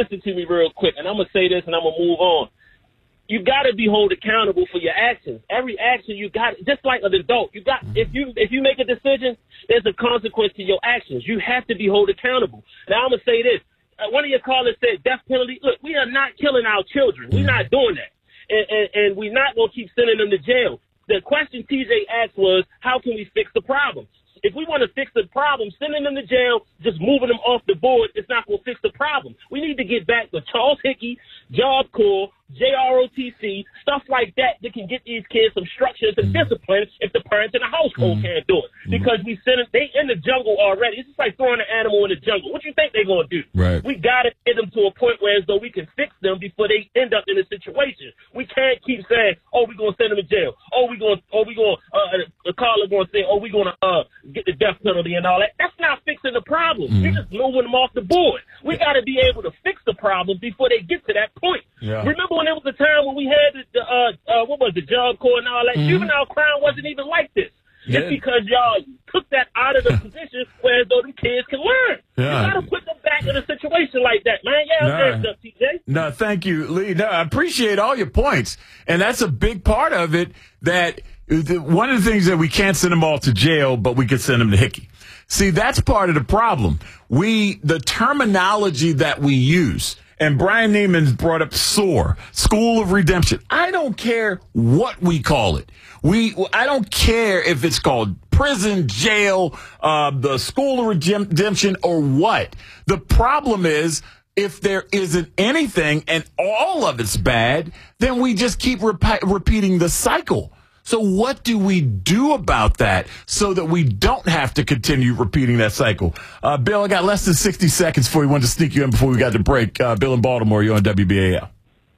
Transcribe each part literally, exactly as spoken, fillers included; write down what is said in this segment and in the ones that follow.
listen to me real quick, and I'm going to say this and I'm going to move on. You got to be held accountable for your actions. Every action you got, just like an adult, you got, if you if you make a decision, there's a consequence to your actions. You have to be held accountable. Now, I'm going to say this. Uh, one of your callers said death penalty. Look, we are not killing our children. We're not doing that. And, and, and we're not going to keep sending them to jail. The question T J asked was, how can we fix the problem? If we want to fix the problem, sending them to jail, just moving them off the board, it's not going to fix the problem. We need to get back to Charles Hickey, Job Corps, J R O T C, stuff like that that can get these kids some structure and some discipline if the parents in the household mm-hmm. can't do it. Because we send them, they in the jungle already. It's just like throwing an animal in the jungle. What you think they're going to do? Right. We got to get them to a point where as though we can fix them before they end up in a situation. We can't keep saying, oh, we're going to send them to jail. Oh, we're going, oh, we're going, uh, the caller going to say, oh, we're going to uh, get the death penalty and all that. That's not fixing the problem. Mm-hmm. We're just moving them off the board. We got to be able to fix the problem before they get to that point. Yeah. Remember when there was a time when we had the, uh, uh, what was the Job Corps and all that? Mm-hmm. Juvenile crime wasn't even like this. Yeah. It's because y'all took that out of the position where though the kids can learn. Yeah. You got to put them back in a situation like that, man. Yeah, no. there's stuff, T J. No, thank you, Lee. No, I appreciate all your points. And that's a big part of it, that the, one of the things that we can't send them all to jail, but we could send them to Hickey. See, that's part of the problem. We, the terminology that we use, and Brian Neiman brought up SOAR, School of Redemption. I don't care what we call it. We, I don't care if it's called prison, jail, uh, the School of Redemption, or what. The problem is, if there isn't anything and all of it's bad, then we just keep rep- repeating the cycle. So what do we do about that so that we don't have to continue repeating that cycle? Uh, Bill, I got less than sixty seconds before we wanted to sneak you in before we got to break. Uh, Bill in Baltimore, you're on W B A L.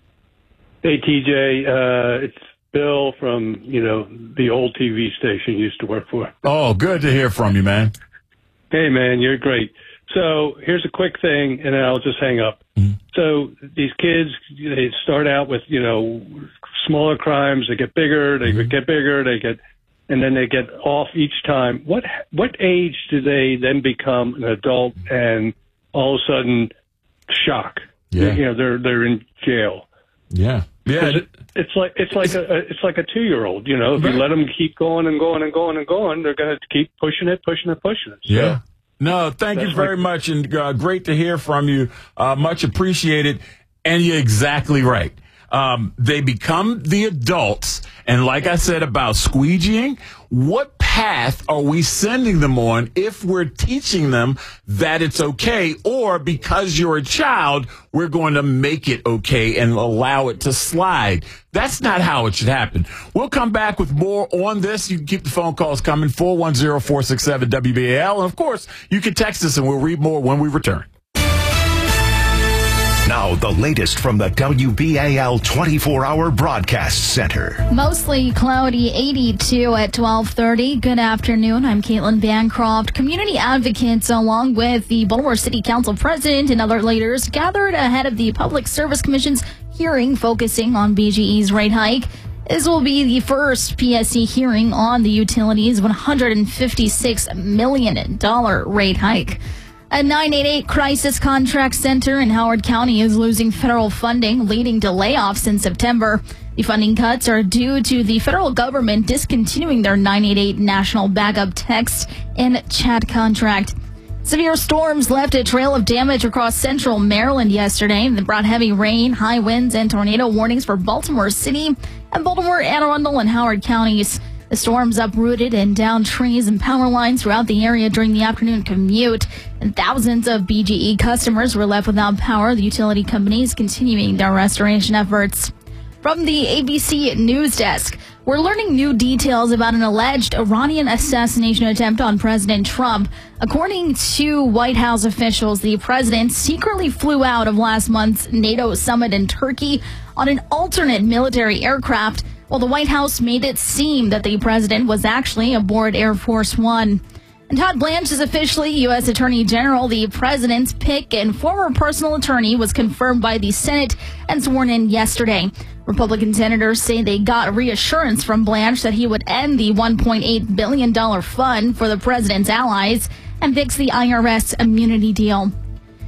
Hey, T J. Uh, it's Bill from, you know, the old T V station you used to work for. Oh, good to hear from you, man. Hey, man, you're great. So here's a quick thing, and then I'll just hang up. Mm-hmm. So these kids, they start out with, you know, smaller crimes. They get bigger. They mm-hmm. get bigger. They get, and then they get off each time. What what age do they then become an adult and all of a sudden shock? Yeah. You know, they're they're in jail. Yeah. Yeah. It, it's like it's like a it's like a two year old. You know, if right. you let them keep going and going and going and going, they're going to keep pushing it, pushing it, pushing it. So, yeah. No, thank you very much, and uh, great to hear from you. Uh, much appreciated, and you're exactly right. Um, they become the adults, and like I said about squeegeeing, what path are we sending them on if we're teaching them that it's okay, or because you're a child, we're going to make it okay and allow it to slide? That's not how it should happen. We'll come back with more on this. You can keep the phone calls coming, four one zero, four six seven, W B A L. And, of course, you can text us, and we'll read more when we return. Now, the latest from the W B A L twenty-four hour Broadcast Center. Mostly cloudy, eighty-two at twelve thirty. Good afternoon. I'm Caitlin Bancroft. Community advocates, along with the Baltimore City Council president and other leaders, gathered ahead of the Public Service Commission's hearing focusing on B G E's rate hike. This will be the first P S C hearing on the utilities' one hundred fifty-six million dollars rate hike. A nine eight eight Crisis Contract Center in Howard County is losing federal funding, leading to layoffs in September. The funding cuts are due to the federal government discontinuing their nine eight eight National Backup Text and Chat contract. Severe storms left a trail of damage across central Maryland yesterday that brought heavy rain, high winds, and tornado warnings for Baltimore City and Baltimore, Anne Arundel, and Howard counties. The storms uprooted and downed trees and power lines throughout the area during the afternoon commute, and thousands of B G E customers were left without power. The utility companies continuing their restoration efforts. From the A B C News Desk, we're learning new details about an alleged Iranian assassination attempt on President Trump. According to White House officials, the president secretly flew out of last month's NATO summit in Turkey on an alternate military aircraft, while the White House made it seem that the president was actually aboard Air Force One. And Todd Blanche is officially U S Attorney General. The president's pick and former personal attorney was confirmed by the Senate and sworn in yesterday. Republican senators say they got reassurance from Blanche that he would end the one point eight billion dollars fund for the president's allies and fix the I R S immunity deal.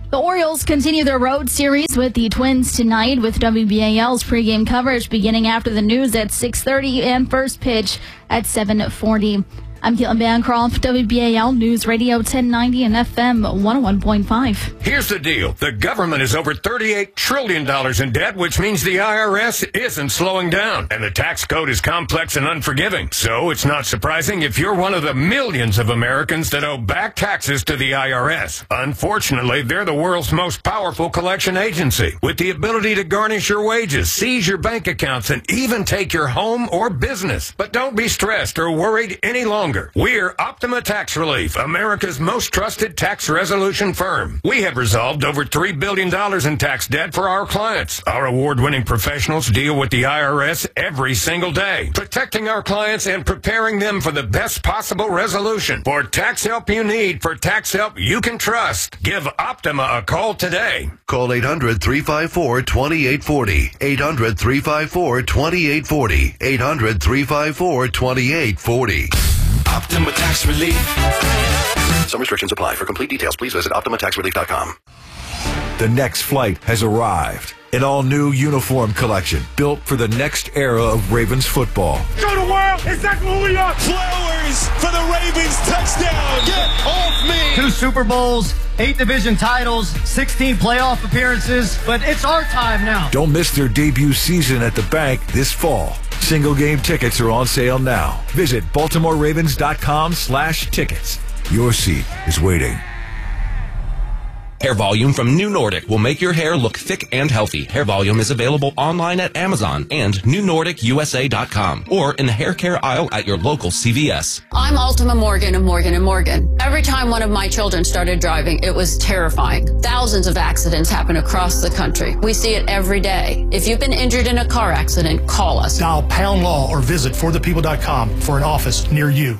The Orioles continue their road series with the Twins tonight, with W B A L's pregame coverage beginning after the news at six thirty and first pitch at seven forty. I'm Caitlin Bancroft, W B A L News Radio ten ninety and F M one oh one point five. Here's the deal. The government is over thirty-eight trillion dollars in debt, which means the I R S isn't slowing down. And the tax code is complex and unforgiving. So it's not surprising if you're one of the millions of Americans that owe back taxes to the I R S. Unfortunately, they're the world's most powerful collection agency, with the ability to garnish your wages, seize your bank accounts, and even take your home or business. But don't be stressed or worried any longer. We're Optima Tax Relief, America's most trusted tax resolution firm. We have resolved over three billion dollars in tax debt for our clients. Our award-winning professionals deal with the I R S every single day, protecting our clients and preparing them for the best possible resolution. For tax help you need, for tax help you can trust, give Optima a call today. Call eight hundred, three five four, two eight four zero. eight hundred, three five four, two eight four zero. eight hundred, three five four, two eight four zero. Optima Tax Relief. Some restrictions apply. For complete details, please visit Optima Tax Relief dot com. The next flight has arrived. An all-new uniform collection built for the next era of Ravens football. Show the world exactly who we are. Flowers for the Ravens touchdown. Get off me. Two Super Bowls, eight division titles, sixteen playoff appearances, but it's our time now. Don't miss their debut season at the bank this fall. Single game tickets are on sale now. Visit Baltimore Ravens dot com slash tickets. Your seat is waiting. Hair Volume from New Nordic will make your hair look thick and healthy. Hair Volume is available online at Amazon and New Nordic U S A dot com or in the hair care aisle at your local C V S. I'm Ultima Morgan of Morgan and Morgan. Every time one of my children started driving, it was terrifying. Thousands of accidents happen across the country. We see it every day. If you've been injured in a car accident, call us. Dial Pound Law or visit for the people dot com for an office near you.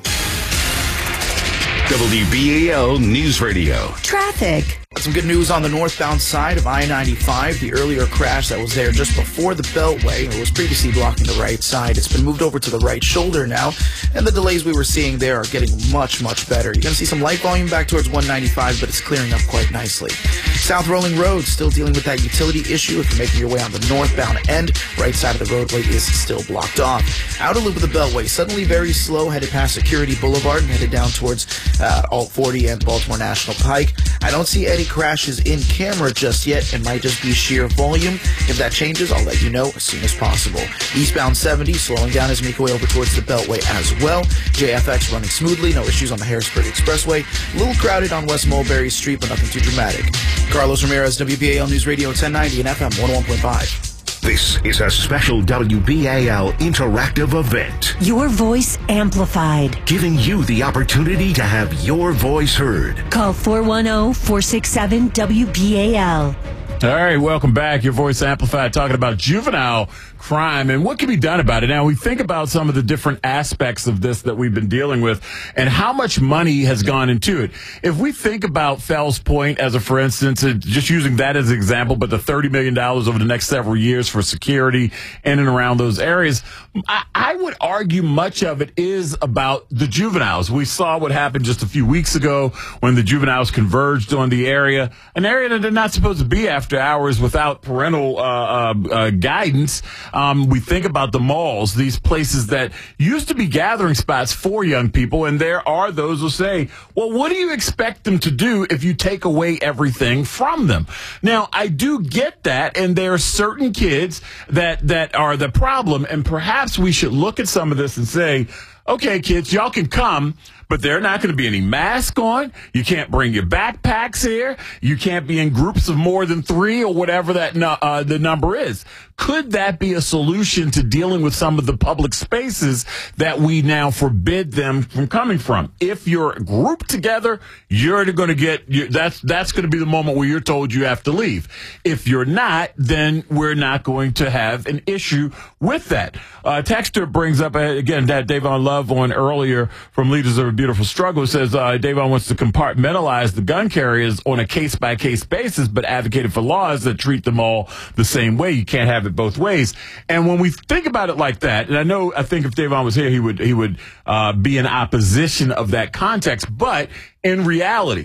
W B A L News Radio. Traffic. Some good news on the northbound side of I ninety-five. The earlier crash that was there just before the Beltway, it was previously blocking the right side. It's been moved over to the right shoulder now, and the delays we were seeing there are getting much, much better. You're going to see some light volume back towards one ninety-five, but it's clearing up quite nicely. South Rolling Road, still dealing with that utility issue. If you're making your way on the northbound end, right side of the roadway is still blocked off. Outer loop of the Beltway, suddenly very slow, headed past Security Boulevard and headed down towards uh, Alt forty and Baltimore National Pike. I don't see any crashes in camera just yet. It might just be sheer volume. If that changes, I'll let you know as soon as possible. Eastbound seventy, slowing down as you make your way over towards the Beltway as well. J F X running smoothly, no issues on the Harrisburg Expressway. A little crowded on West Mulberry Street, but nothing too dramatic. Carlos Ramirez, W B A L News Radio ten ninety and F M one oh one point five. This is a special W B A L interactive event. Your voice amplified. Giving you the opportunity to have your voice heard. Call four one zero, four six seven, W B A L. All right, welcome back. Your voice amplified, talking about juvenile crime and what can be done about it. Now, we think about some of the different aspects of this that we've been dealing with and how much money has gone into it. If we think about Fells Point as a, for instance, uh, just using that as an example, but the thirty million dollars over the next several years for security in and around those areas, I, I would argue much of it is about the juveniles. We saw what happened just a few weeks ago when the juveniles converged on the area, an area that they're not supposed to be after hours without parental uh, uh, uh, guidance. Um, we think about the malls, these places that used to be gathering spots for young people, and there are those who say, well, what do you expect them to do if you take away everything from them? Now, I do get that, and there are certain kids that, that are the problem, and perhaps we should look at some of this and say, okay, kids, y'all can come, but there are not going to be any mask on. You can't bring your backpacks here. You can't be in groups of more than three or whatever that no, uh, the number is. Could that be a solution to dealing with some of the public spaces that we now forbid them from coming from? If you're grouped together, you're going to get, you, that's, that's going to be the moment where you're told you have to leave. If you're not, then we're not going to have an issue with that. Uh, Texter brings up, uh, again, that Davon Love on earlier from Leaders of a Beautiful Struggle says, uh, Davon wants to compartmentalize the gun carriers on a case-by-case basis, but advocated for laws that treat them all the same way. You can't have it both ways. And when we think about it like that, and I know, I think if Davon was here, he would, he would, uh, be in opposition of that context. But in reality,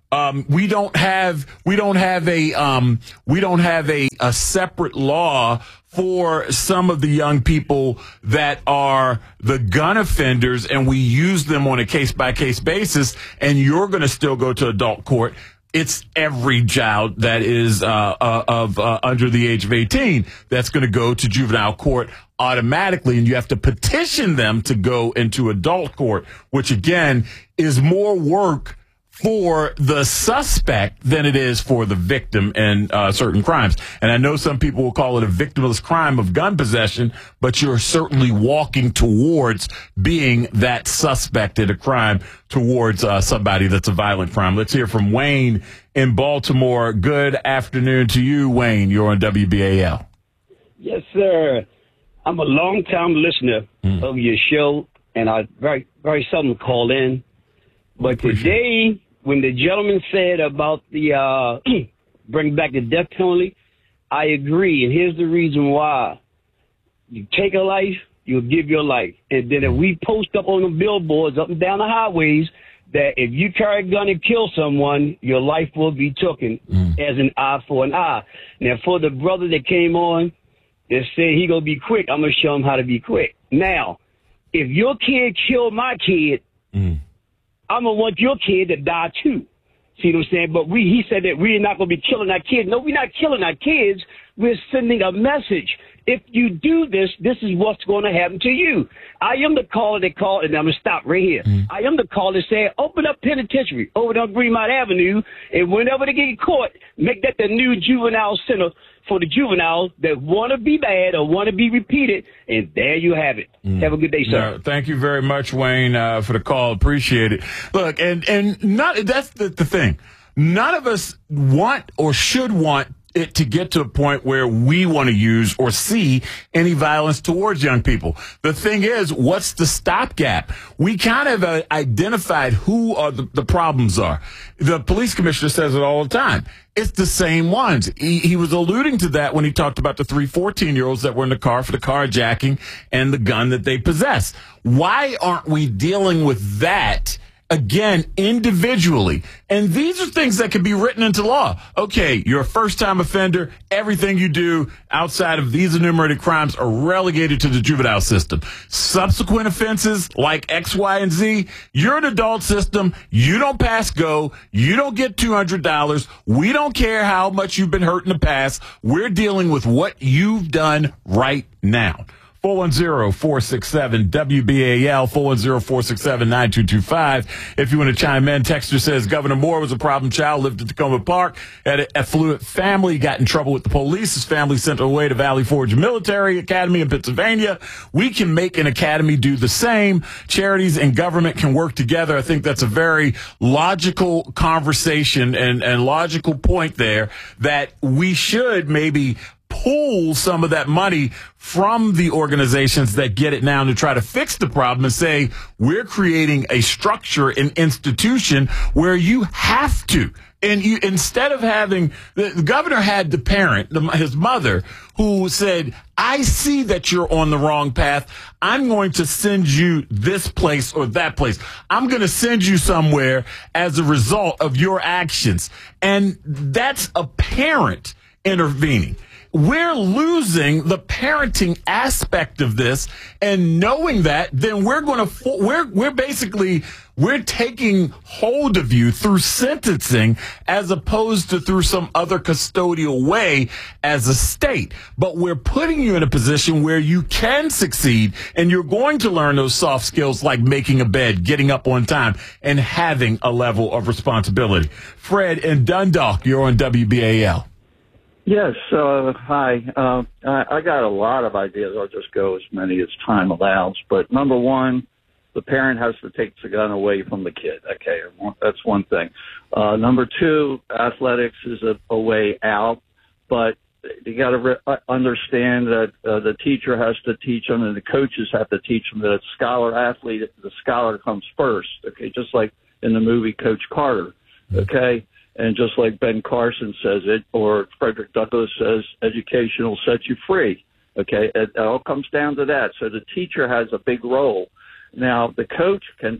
Um, we don't have we don't have a um, we don't have a, a separate law for some of the young people that are the gun offenders, and we use them on a case by case basis. And you're going to still go to adult court. It's every child that is uh, uh, of uh, under the age of eighteen that's going to go to juvenile court automatically, and you have to petition them to go into adult court, which again is more work for the suspect than it is for the victim in uh, certain crimes. And I know some people will call it a victimless crime of gun possession, but you're certainly walking towards being that suspect in a crime towards uh, somebody that's a violent crime. Let's hear from Wayne in Baltimore. Good afternoon to you, Wayne. You're on W B A L. Yes, sir. I'm a long-time listener mm. of your show, and I very, very seldom call in. But today, when the gentleman said about the uh, bring back the death penalty, I agree. And here's the reason why. You take a life, you'll give your life. And then if we post up on the billboards up and down the highways that if you carry a gun and kill someone, your life will be taken mm. as an eye for an eye. Now, for the brother that came on that said he going to be quick, I'm going to show him how to be quick. Now, if your kid killed my kid, mm. I'm going to want your kid to die too. See what I'm saying? But we, he said that we're not going to be killing our kids. No, we're not killing our kids. We're sending a message. If you do this, this is what's going to happen to you. I am the caller that called, and I'm going to stop right here. Mm. I am the caller that said, open up penitentiary over on Greenmount Avenue, and whenever they get caught, make that the new juvenile center for the juveniles that want to be bad or want to be repeated, and there you have it. Mm. Have a good day, sir. No, thank you very much, Wayne, uh, for the call. Appreciate it. Look, and and not that's the, the thing. None of us want or should want it to get to a point where we want to use or see any violence towards young people. The thing is, what's the stopgap? We kind of uh, identified who are the, the problems are. The police commissioner says it all the time. It's the same ones. He, he was alluding to that when he talked about the three fourteen-year-olds that were in the car for the carjacking and the gun that they possess. Why aren't we dealing with that again, individually? And these are things that can be written into law. Okay, you're a first-time offender. Everything you do outside of these enumerated crimes are relegated to the juvenile system. Subsequent offenses like X, Y, and Z, you're an adult system. You don't pass go. You don't get two hundred dollars. We don't care how much you've been hurt in the past. We're dealing with what you've done right now. four one zero, four six seven, W B A L, four one zero, four six seven, nine two two five. If you want to chime in, Texter says Governor Moore was a problem child, lived at Tacoma Park, had an affluent family, got in trouble with the police. His family sent him away to Valley Forge Military Academy in Pennsylvania. We can make an academy do the same. Charities and government can work together. I think that's a very logical conversation and, and logical point there that we should maybe pull some of that money from the organizations that get it now to try to fix the problem and say, we're creating a structure, an institution where you have to. And you, instead of having, the, the governor had the parent, the, his mother, who said, I see that you're on the wrong path. I'm going to send you this place or that place. I'm going to send you somewhere as a result of your actions. And that's a parent intervening. We're losing the parenting aspect of this, and knowing that, then we're going to, we're, we're basically, we're taking hold of you through sentencing as opposed to through some other custodial way as a state. But we're putting you in a position where you can succeed, and you're going to learn those soft skills like making a bed, getting up on time, and having a level of responsibility. Fred in Dundalk, you're on W B A L. Yes, uh, hi. Uh, I, I got a lot of ideas. I'll just go as many as time allows. But number one, the parent has to take the gun away from the kid. Okay, that's one thing. Uh, number two, athletics is a, a way out, but you got to re- understand that uh, the teacher has to teach them, and the coaches have to teach them that a scholar athlete, the scholar comes first. Okay, just like in the movie Coach Carter. Okay. And just like Ben Carson says it, or Frederick Douglass says, education will set you free. Okay, it, it all comes down to that. So the teacher has a big role. Now, the coach can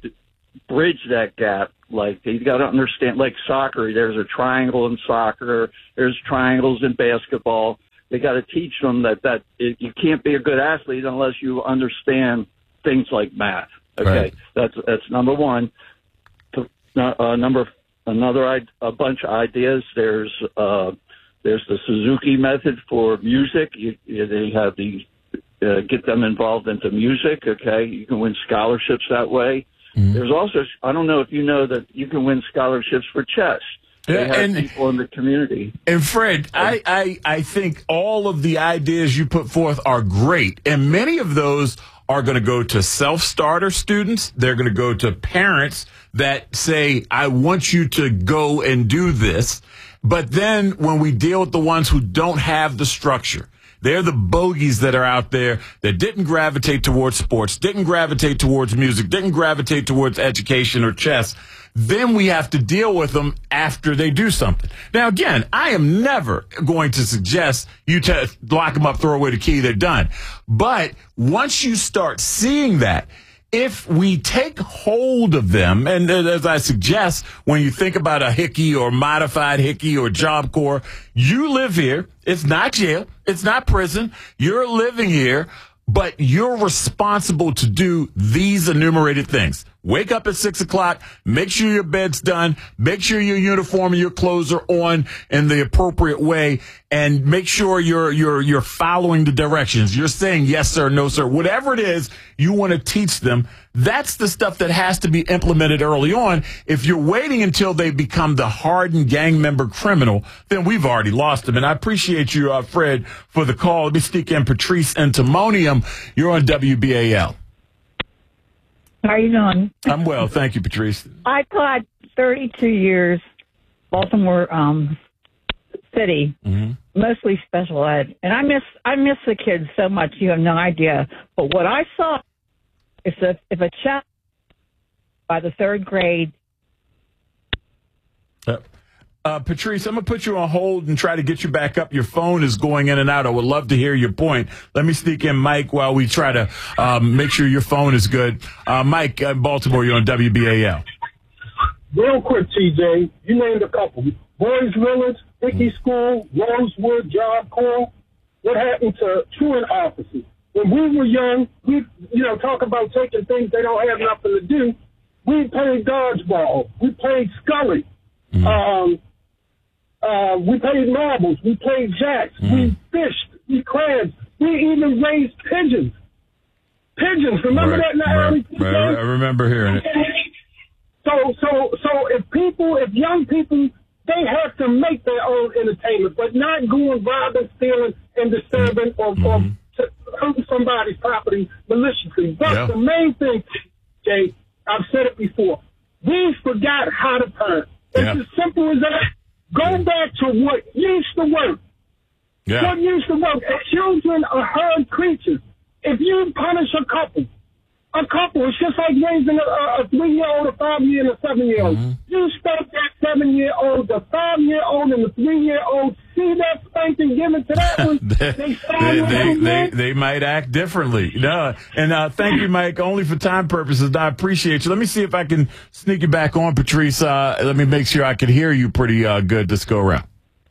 bridge that gap. Like, you got to understand, like soccer, there's a triangle in soccer, there's triangles in basketball. They got to teach them that, that it, you can't be a good athlete unless you understand things like math. Okay, Right. that's that's number one. Uh, number another a bunch of ideas. There's uh, there's the Suzuki method for music. You, you, they have the uh, get them involved into music. Okay, you can win scholarships that way. Mm-hmm. There's also, I don't know if you know that you can win scholarships for chess. They have and, people in the community. And Fred, I, I, I think all of the ideas you put forth are great. And many of those are going to go to self-starter students. They're going to go to parents that say, I want you to go and do this. But then when we deal with the ones who don't have the structure, they're the bogeys that are out there that didn't gravitate towards sports, didn't gravitate towards music, didn't gravitate towards education or chess. Then we have to deal with them after they do something. Now, again, I am never going to suggest you to lock them up, throw away the key, they're done. But once you start seeing that, if we take hold of them, and as I suggest, when you think about a Hickey or modified Hickey or Job Corps, you live here. It's not jail. It's not prison. You're living here, but you're responsible to do these enumerated things. Wake up at six o'clock, make sure your bed's done, make sure your uniform and your clothes are on in the appropriate way, and make sure you're you're you're following the directions. You're saying yes sir, no sir, whatever it is you want to teach them. That's the stuff that has to be implemented early on. If you're waiting until they become the hardened gang member criminal, then we've already lost them. And I appreciate you, uh, Fred, for the call. Let me stick in Patrice and Timonium. You're on W B A L. How are you doing? I'm well. Thank you, Patrice. I taught thirty-two years, Baltimore um, City, mm-hmm. mostly special ed. And I miss I miss the kids so much, you have no idea. But what I saw, if a, if a child by the third grade. Uh, uh, Patrice, I'm going to put you on hold and try to get you back up. Your phone is going in and out. I would love to hear your point. Let me sneak in Mike while we try to um, make sure your phone is good. Uh, Mike, uh, Baltimore, you're on W B A L. Real quick, T J, you named a couple. Boys Village, Hickey School, Rosewood, Job Corps. What happened to truant officers? When we were young, we, you know, talk about taking things they don't have nothing to do. We played dodgeball. We played Scully. Mm-hmm. Um, uh, we played marbles. We played jacks. Mm-hmm. We fished. We crabs. We even raised pigeons. Pigeons. Remember right, that in the right, early right, I remember hearing it. So, so, so if people, if young people, they have to make their own entertainment, but not going robbing, stealing, and disturbing or, mm-hmm. or hurting somebody's property maliciously. That's yeah. the main thing, Jay. I've said it before. We forgot how to parent. It's yeah. as simple as that. Go yeah. back to what used to work. Yeah. What used to work. Children are herd creatures. If you punish a couple, a couple, it's just like raising a, a three-year-old, a five-year, and a seven-year-old. Mm-hmm. You spank that seven-year-old, the five-year-old, and the three-year-old. See that spanking given to that one? they, they, they, they, they might act differently. No, and uh, thank you, Mike, only for time purposes. I appreciate you. Let me see if I can sneak you back on, Patrice. Uh, let me make sure I can hear you pretty uh, good this go-around.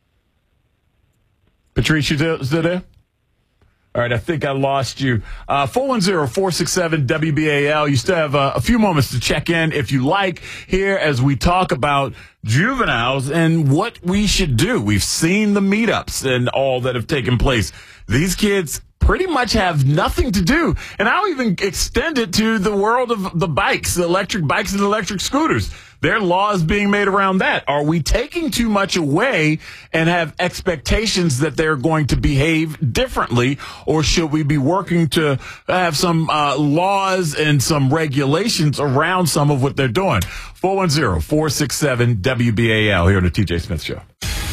Patrice, you still, still there? All right, I think I lost you. Uh, four one zero, four six seven, W B A L. You still have uh, a few moments to check in, if you like, here as we talk about juveniles and what we should do. We've seen the meetups and all that have taken place. These kids pretty much have nothing to do. And I'll even extend it to the world of the bikes, the electric bikes and electric scooters. There are laws being made around that. Are we taking too much away and have expectations that they're going to behave differently, or should we be working to have some uh, laws and some regulations around some of what they're doing? four one zero, four six seven, W B A L here on the T J Smith Show.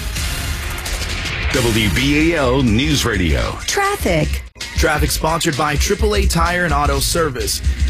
W B A L News Radio. Traffic. Traffic sponsored by triple A Tire and Auto Service.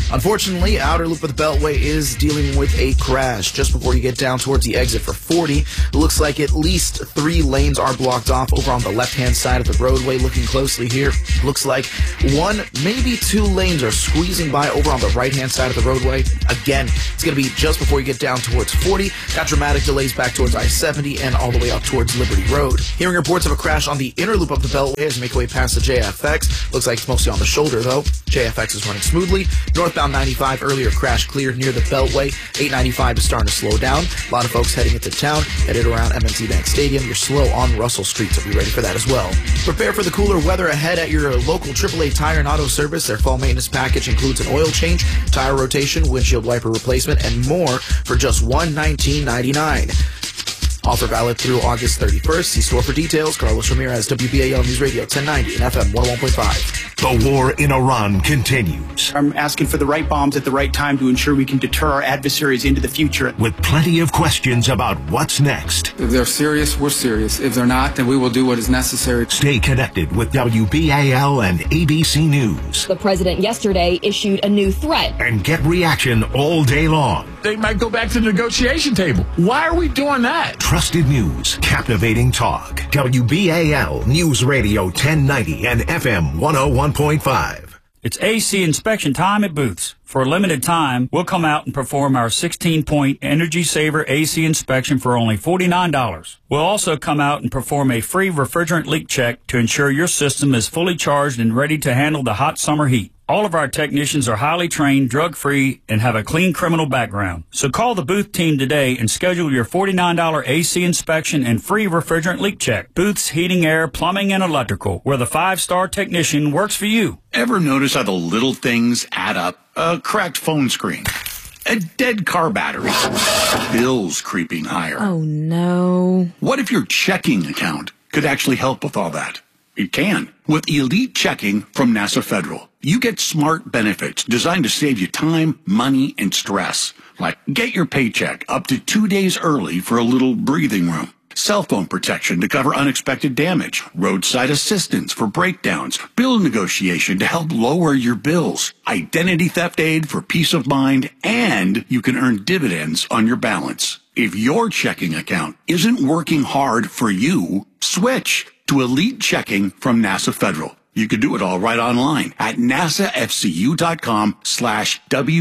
Unfortunately, outer loop of the Beltway is dealing with a crash. Just before you get down towards the exit for forty, it looks like at least three lanes are blocked off over on the left-hand side of the roadway. Looking closely here, looks like one, maybe two lanes are squeezing by over on the right-hand side of the roadway. Again, it's going to be just before you get down towards forty. Got dramatic delays back towards I seventy and all the way up towards Liberty Road. Hearing reports of a crash on the inner loop of the Beltway as you make your way past the J F X. Looks like it's mostly on the shoulder, though. J F X is running smoothly. Northbound ninety-five, earlier crash cleared near the Beltway. eight ninety-five is starting to slow down. A lot of folks heading into town, headed around M and T Bank Stadium. You're slow on Russell Street, so be ready for that as well. Prepare for the cooler weather ahead at your local triple A Tire and Auto Service. Their fall maintenance package includes an oil change, tire rotation, windshield wiper replacement, and more for just one hundred nineteen dollars and ninety-nine cents. Offer valid through August thirty-first. See store for details. Carlos Ramirez, W B A L News Radio ten ninety and F M one oh one point five. The war in Iran continues. I'm asking for the right bombs at the right time to ensure we can deter our adversaries into the future. With plenty of questions about what's next. If they're serious, we're serious. If they're not, then we will do what is necessary. Stay connected with W B A L and A B C News. The president yesterday issued a new threat. And get reaction all day long. They might go back to the negotiation table. Why are we doing that? Trusted news, captivating talk. W B A L News Radio ten ninety and F M one oh one point five. It's A C inspection time at Booth's. For a limited time, we'll come out and perform our sixteen-point Energy Saver A C inspection for only forty-nine dollars. We'll also come out and perform a free refrigerant leak check to ensure your system is fully charged and ready to handle the hot summer heat. All of our technicians are highly trained, drug-free, and have a clean criminal background. So call the Booth team today and schedule your forty-nine dollars A C inspection and free refrigerant leak check. Booth's Heating, Air, Plumbing, and Electrical, where the five-star technician works for you. Ever notice how the little things add up? A cracked phone screen, a dead car battery, bills creeping higher. Oh, no. What if your checking account could actually help with all that? It can. With Elite Checking from NASA Federal, you get smart benefits designed to save you time, money, and stress. Like get your paycheck up to two days early for a little breathing room. Cell phone protection to cover unexpected damage, roadside assistance for breakdowns, bill negotiation to help lower your bills, identity theft aid for peace of mind, and you can earn dividends on your balance. If your checking account isn't working hard for you, switch to Elite Checking from NASA Federal. You can do it all right online at nasafcu.com slash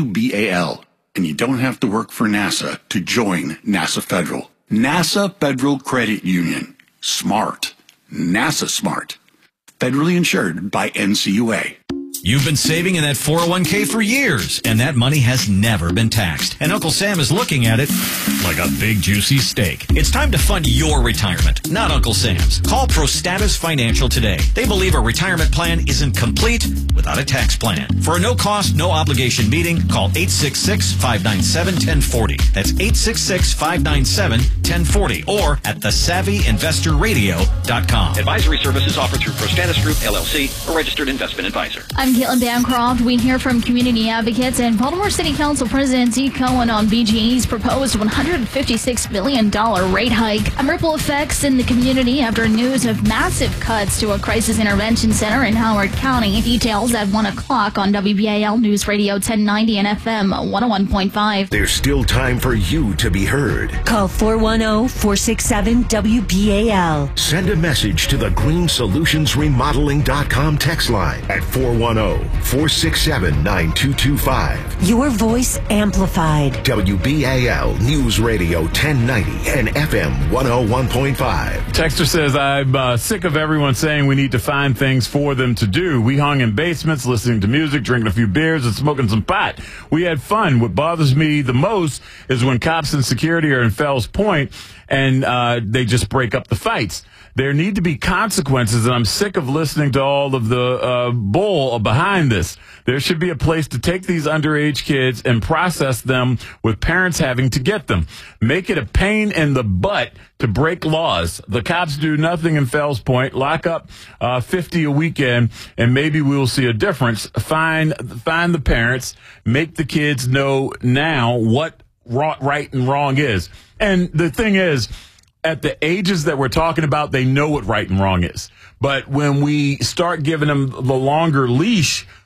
WBAL. And you don't have to work for NASA to join NASA Federal. NASA Federal Credit Union. Smart. NASA smart. Federally insured by N C U A. You've been saving in that four oh one k for years, and that money has never been taxed. And Uncle Sam is looking at it like a big, juicy steak. It's time to fund your retirement, not Uncle Sam's. Call ProStatus Financial today. They believe a retirement plan isn't complete without a tax plan. For a no-cost, no-obligation meeting, call eight six six, five nine seven, one oh four oh. That's eight six six, five nine seven, one oh four oh or at the savvy investor radio dot com. Advisory services offered through ProStatus Group, L L C, a registered investment advisor. I'm Caitlin Bancroft. We hear from community advocates and Baltimore City Council President Zeke Cohen on B G E's proposed one hundred fifty-six billion dollars rate hike. And ripple effects in the community after news of massive cuts to a crisis intervention center in Howard County. Details at one o'clock on W B A L News Radio ten ninety and F M one oh one point five. There's still time for you to be heard. Call four one zero, four six seven, W B A L. Send a message to the green solutions remodeling dot com text line at four one zero, four six seven, nine two two five. Your voice amplified. W B A L News Radio ten ninety and F M one oh one point five. Texter says, I'm uh, sick of everyone saying we need to find things for them to do. We hung in basements, listening to music, drinking a few beers, and smoking some pot. We had fun. What bothers me the most is when cops and security are in Fells Point and uh, they just break up the fights. There need to be consequences, and I'm sick of listening to all of the uh, bull behind this. There should be a place to take these underage kids and process them with parents having to get them. Make it a pain in the butt to break laws. The cops do nothing in Fells Point. Lock up uh, fifty a weekend, and maybe we will see a difference. Find, find the parents. Make the kids know now what right and wrong is. And the thing is, at the ages that we're talking about, they know what right and wrong is. But when we start giving them the longer leash,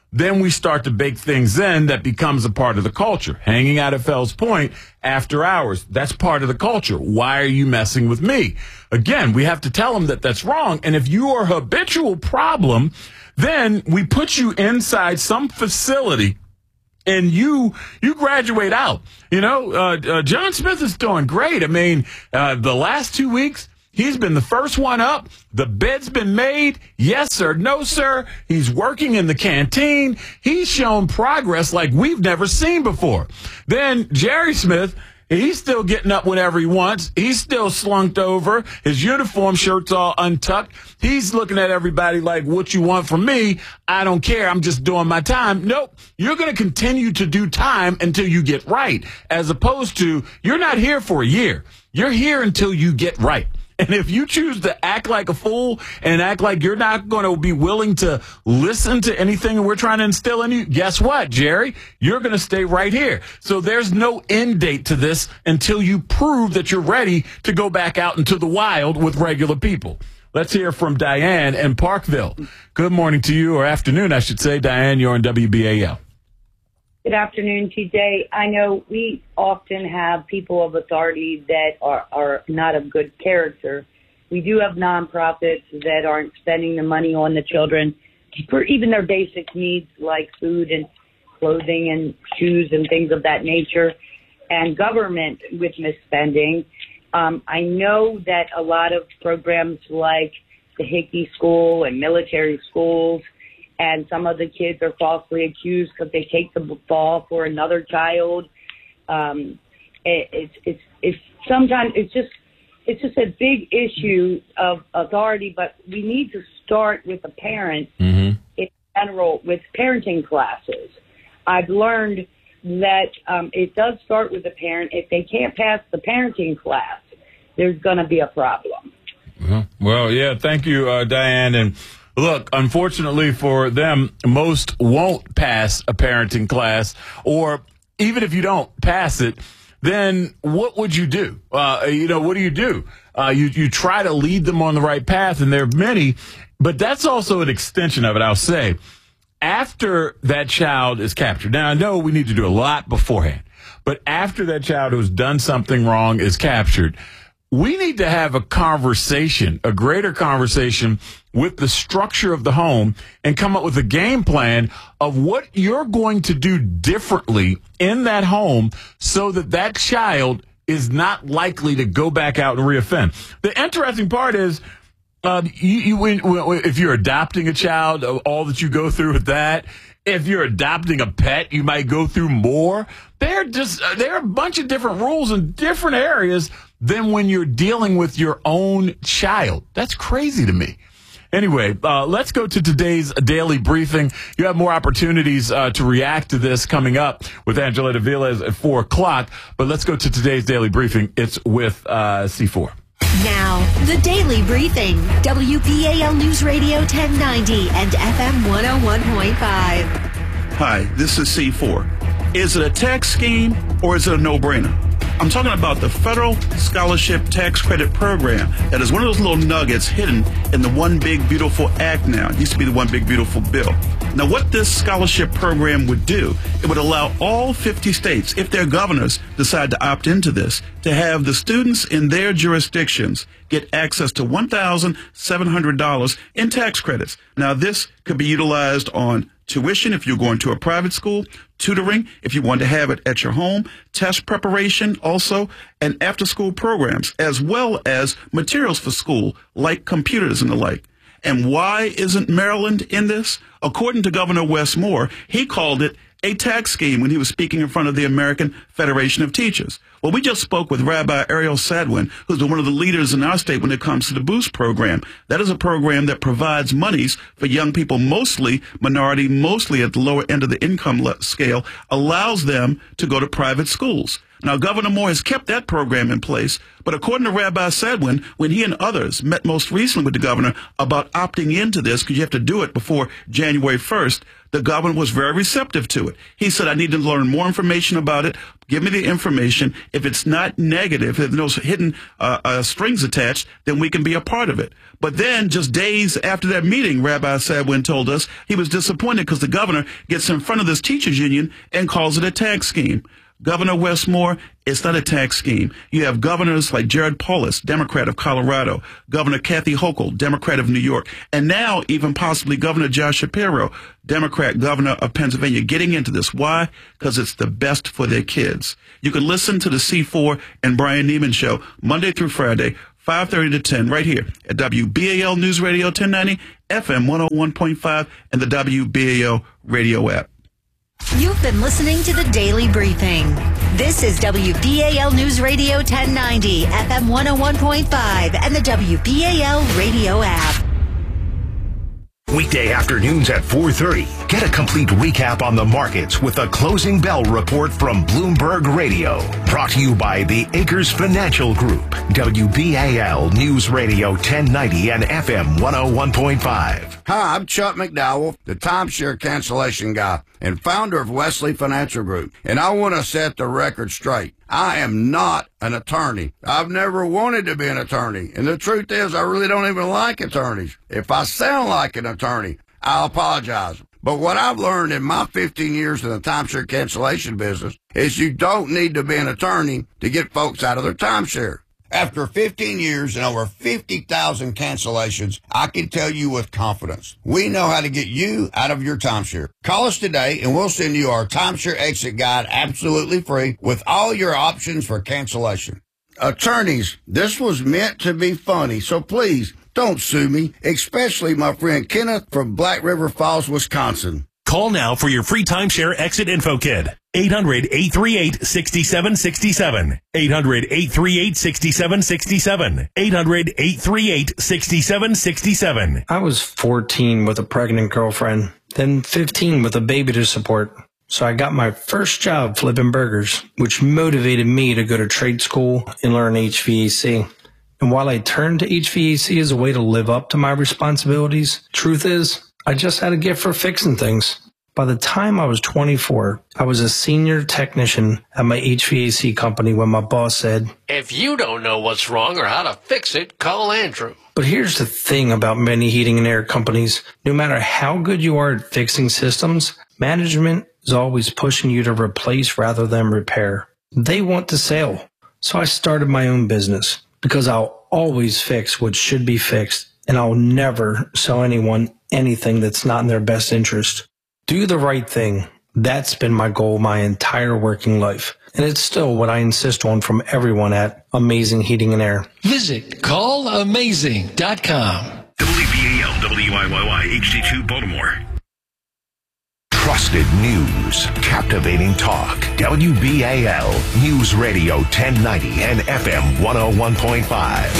then we start to bake things in that becomes a part of the culture. Hanging out at Fells Point after hours, that's part of the culture. Why are you messing with me? Again, we have to tell them that that's wrong. And if you are a habitual problem, then we put you inside some facility and you you graduate out. You know, uh, uh, John Smith is doing great. I mean, uh, the last two weeks, he's been the first one up. The bed's been made. Yes, sir. No, sir. He's working in the canteen. He's shown progress like we've never seen before. Then Jerry Smith, he's still getting up whenever he wants. He's still slunked over. His uniform shirt's all untucked. He's looking at everybody like, what you want from me? I don't care. I'm just doing my time. Nope. You're going to continue to do time until you get right, as opposed to you're not here for a year. You're here until you get right. And if you choose to act like a fool and act like you're not going to be willing to listen to anything we're trying to instill in you, guess what, Jerry? You're going to stay right here. So there's no end date to this until you prove that you're ready to go back out into the wild with regular people. Let's hear from Diane in Parkville. Good morning to you, or afternoon, I should say. Diane, you're on W B A L. Good afternoon, T J. I know we often have people of authority that are, are not of good character. We do have nonprofits that aren't spending the money on the children for even their basic needs like food and clothing and shoes and things of that nature, and government with misspending. Um, I know that a lot of programs like the Hickey School and military schools, and some of the kids are falsely accused because they take the ball for another child. Um, it, it's it's it's sometimes it's just it's just a big issue of authority. But we need to start with the parents mm-hmm. in general with parenting classes. I've learned that um, it does start with the parent. If they can't pass the parenting class, there's going to be a problem. Well, well yeah. Thank you, uh, Diane. And look, unfortunately for them, most won't pass a parenting class, or even if you don't pass it, then what would you do? Uh, you know, what do you do? Uh, you, you try to lead them on the right path, and there are many, but that's also an extension of it, I'll say. After that child is captured, now I know we need to do a lot beforehand, but after that child who's done something wrong is captured, we need to have a conversation, a greater conversation with the structure of the home, and come up with a game plan of what you're going to do differently in that home so that that child is not likely to go back out and reoffend. The interesting part is, uh, you, you, when, when, if you're adopting a child, all that you go through with that. If you're adopting a pet, you might go through more. There are just there are a bunch of different rules in different areas than when you're dealing with your own child. That's crazy to me. Anyway, uh, let's go to today's daily briefing. You have more opportunities uh, to react to this coming up with Angelita Villas at four o'clock. But let's go to today's daily briefing. It's with uh, C four. Now, the Daily Briefing, W B A L News Radio ten ninety and F M one oh one point five. Hi, this is C four. Is it a tax scheme or is it a no-brainer? I'm talking about the Federal Scholarship Tax Credit Program. That is one of those little nuggets hidden in the One Big Beautiful Act now. It used to be the One Big Beautiful Bill. Now, what this scholarship program would do, it would allow all fifty states, if their governors decide to opt into this, to have the students in their jurisdictions get access to one thousand seven hundred dollars in tax credits. Now, this could be utilized on tuition if you're going to a private school, tutoring if you want to have it at your home, test preparation also, and after-school programs, as well as materials for school like computers and the like. And why isn't Maryland in this? According to Governor Wes Moore, he called it a tax scheme when he was speaking in front of the American Federation of Teachers. Well, we just spoke with Rabbi Ariel Sadwin, who's one of the leaders in our state when it comes to the Boost program. That is a program that provides monies for young people, mostly minority, mostly at the lower end of the income scale, allows them to go to private schools. Now, Governor Moore has kept that program in place, but according to Rabbi Sadwin, when he and others met most recently with the governor about opting into this, because you have to do it before January first, the governor was very receptive to it. He said, I need to learn more information about it. Give me the information. If it's not negative, if there's no hidden uh, uh, strings attached, then we can be a part of it. But then just days after that meeting, Rabbi Sadwin told us he was disappointed because the governor gets in front of this teachers union and calls it a tax scheme. Governor Wes Moore, it's not a tax scheme. You have governors like Jared Polis, Democrat of Colorado, Governor Kathy Hochul, Democrat of New York, and now even possibly Governor Josh Shapiro, Democrat governor of Pennsylvania, getting into this. Why? Because it's the best for their kids. You can listen to the C four and Brian Neiman show Monday through Friday, five thirty to ten, right here at W B A L News Radio ten ninety, F M one oh one point five, and the W B A L radio app. You've been listening to the Daily Briefing. This is W B A L News Radio ten ninety, F M one oh one point five, and the W B A L radio app. Weekday afternoons at four thirty. Get a complete recap on the markets with the Closing Bell Report from Bloomberg Radio. Brought to you by the Acres Financial Group. W B A L News Radio ten ninety and F M one oh one point five. Hi, I'm Chuck McDowell, the timeshare cancellation guy and founder of Wesley Financial Group. And I want to set the record straight. I am not an attorney. I've never wanted to be an attorney. And the truth is, I really don't even like attorneys. If I sound like an attorney, I'll apologize. But what I've learned in my fifteen years in the timeshare cancellation business is you don't need to be an attorney to get folks out of their timeshare. After fifteen years and over fifty thousand cancellations, I can tell you with confidence, we know how to get you out of your timeshare. Call us today and we'll send you our timeshare exit guide absolutely free with all your options for cancellation. Attorneys, this was meant to be funny, so please don't sue me, especially my friend Kenneth from Black River Falls, Wisconsin. Call now for your free timeshare exit info kit. eight hundred, eight three eight, six seven six seven. eight hundred, eight three eight, six seven six seven. eight hundred, eight three eight, six seven six seven. I was fourteen with a pregnant girlfriend, then fifteen with a baby to support. So I got my first job flipping burgers, which motivated me to go to trade school and learn H V A C. And while I turned to H V A C as a way to live up to my responsibilities, truth is, I just had a gift for fixing things. By the time I was twenty-four, I was a senior technician at my H V A C company when my boss said, "If you don't know what's wrong or how to fix it, call Andrew." But here's the thing about many heating and air companies. No matter how good you are at fixing systems, management is always pushing you to replace rather than repair. They want the sale. So I started my own business because I'll always fix what should be fixed, and I'll never sell anyone anything that's not in their best interest. Do the right thing. That's been my goal my entire working life. And it's still what I insist on from everyone at Amazing Heating and Air. Visit call amazing dot com. W B A L W I Y Y H D two Baltimore. Trusted news, captivating talk. W B A L News Radio ten ninety and F M one oh one point five.